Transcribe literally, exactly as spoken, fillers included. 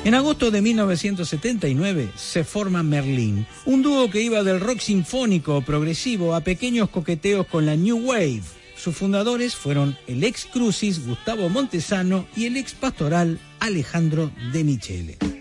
En agosto de mil novecientos setenta y nueve se forma Merlín, un dúo que iba del rock sinfónico progresivo a pequeños coqueteos con la New Wave. Sus fundadores fueron el ex Crucis Gustavo Montesano y el ex Pastoral Alejandro De Michele.